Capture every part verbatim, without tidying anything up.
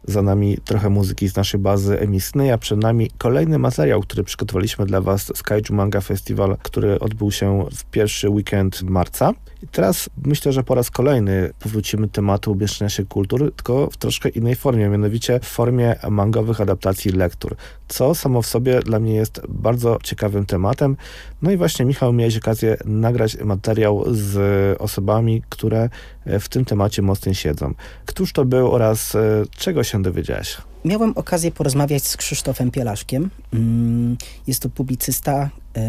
Za nami trochę muzyki z naszej bazy emisyjnej, a przed nami kolejny materiał, który przygotowaliśmy dla Was z Kaiju Manga Festival, który odbył się w pierwszy weekend marca. I teraz myślę, że po raz kolejny powrócimy do tematu umieszczenia się kultur, tylko w troszkę innej formie, mianowicie w formie mangowych adaptacji lektur, co samo w sobie dla mnie jest bardzo ciekawym tematem. No i właśnie, Michał, miałeś okazję nagrać materiał z osobami, które w tym temacie mocniej siedzą. Któż to był oraz czego się dowiedziałeś? Miałem okazję porozmawiać z Krzysztofem Pielaszkiem. Jest to publicysta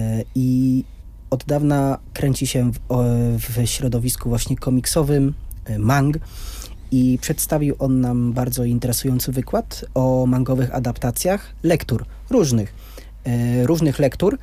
i od dawna kręci się w, w środowisku właśnie komiksowym, mang, i przedstawił on nam bardzo interesujący wykład o mangowych adaptacjach lektur, różnych, różnych lektur,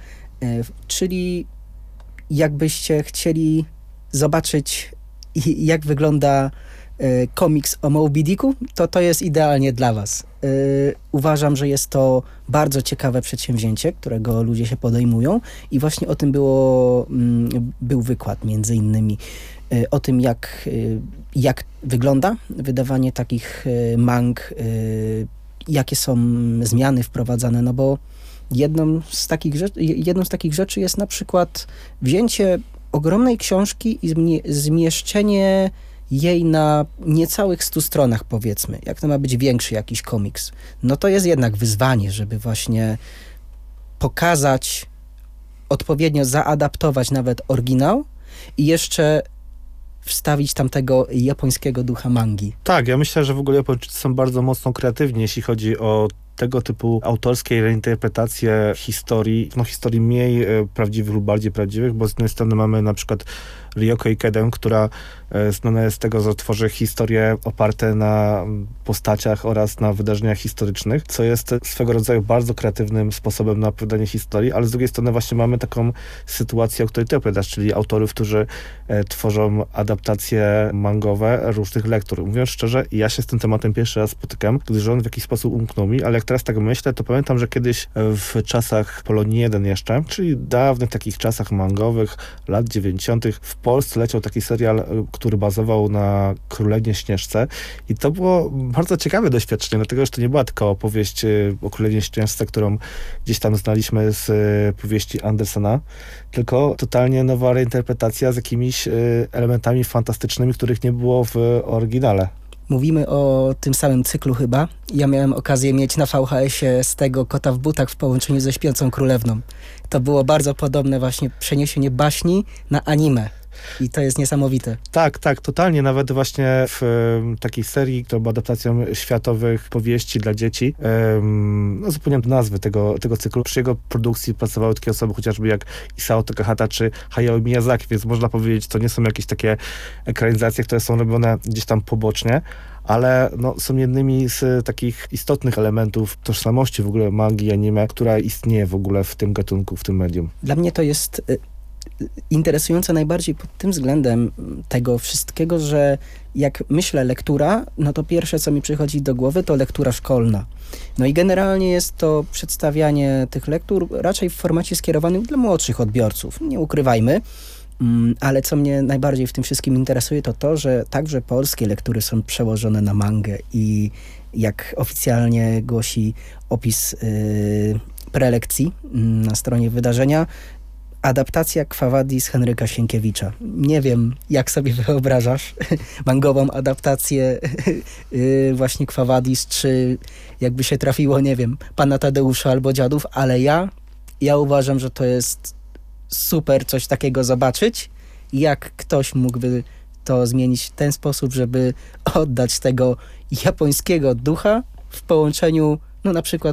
czyli jakbyście chcieli zobaczyć, jak wygląda komiks o Moby Dicku, to to jest idealnie dla Was. Yy, uważam, że jest to bardzo ciekawe przedsięwzięcie, którego ludzie się podejmują i właśnie o tym było, mm, był wykład między innymi yy, o tym, jak, yy, jak wygląda wydawanie takich yy, mang, yy, jakie są zmiany wprowadzane, no bo jedną z takich rzeczy, jedną z takich rzeczy jest na przykład wzięcie ogromnej książki i zmie- zmieszczenie jej na niecałych stu stronach, powiedzmy, jak to ma być większy jakiś komiks, no to jest jednak wyzwanie, żeby właśnie pokazać, odpowiednio zaadaptować nawet oryginał i jeszcze wstawić tam tego japońskiego ducha mangi. Tak, ja myślę, że w ogóle Japończycy są bardzo mocno kreatywni, jeśli chodzi o tego typu autorskie reinterpretacje historii, no historii mniej e, prawdziwych lub bardziej prawdziwych, bo z jednej strony mamy na przykład Ryoko Ikedę, która e, znana jest z tego, że tworzy historie oparte na postaciach oraz na wydarzeniach historycznych, co jest swego rodzaju bardzo kreatywnym sposobem na opowiadanie historii, ale z drugiej strony właśnie mamy taką sytuację, o której ty opowiadasz, czyli autorów, którzy e, tworzą adaptacje mangowe różnych lektur. Mówiąc szczerze, ja się z tym tematem pierwszy raz spotykam, gdyż on w jakiś sposób umknął mi, ale jak teraz tak myślę, to pamiętam, że kiedyś w czasach Polonii jeden jeszcze, czyli dawnych takich czasach mangowych, lat dziewięćdziesiątych, w Polsce leciał taki serial, który bazował na Królewnie Śnieżce i to było bardzo ciekawe doświadczenie, dlatego że to nie była tylko opowieść o Królewnie Śnieżce, którą gdzieś tam znaliśmy z powieści Andersena, tylko totalnie nowa reinterpretacja z jakimiś elementami fantastycznymi, których nie było w oryginale. Mówimy o tym samym cyklu chyba. Ja miałem okazję mieć na V H S-ie z tego Kota w butach w połączeniu ze Śpiącą Królewną. To było bardzo podobne właśnie przeniesienie baśni na anime. I to jest niesamowite. Tak, tak, totalnie. Nawet właśnie w um, takiej serii, która była adaptacją światowych powieści dla dzieci, um, no zapomniałem nazwy tego, tego cyklu. Przy jego produkcji pracowały takie osoby chociażby jak Isao Takahata czy Hayao Miyazaki, więc można powiedzieć, to nie są jakieś takie ekranizacje, które są robione gdzieś tam pobocznie, ale no, są jednymi z takich istotnych elementów tożsamości w ogóle mangi, anime, która istnieje w ogóle w tym gatunku, w tym medium. Dla mnie to jest y- interesujące najbardziej pod tym względem tego wszystkiego, że jak myślę lektura, no to pierwsze, co mi przychodzi do głowy, to lektura szkolna. No i generalnie jest to przedstawianie tych lektur raczej w formacie skierowanym dla młodszych odbiorców. Nie ukrywajmy, ale co mnie najbardziej w tym wszystkim interesuje, to to, że także polskie lektury są przełożone na mangę i jak oficjalnie głosi opis yy, prelekcji na stronie wydarzenia, adaptacja Quo Vadis Henryka Sienkiewicza. Nie wiem, jak sobie wyobrażasz mangową adaptację yy, właśnie Quo Vadis, czy jakby się trafiło, nie wiem, Pana Tadeusza albo Dziadów, ale ja, ja uważam, że to jest super coś takiego zobaczyć. Jak ktoś mógłby to zmienić w ten sposób, żeby oddać tego japońskiego ducha w połączeniu, no na przykład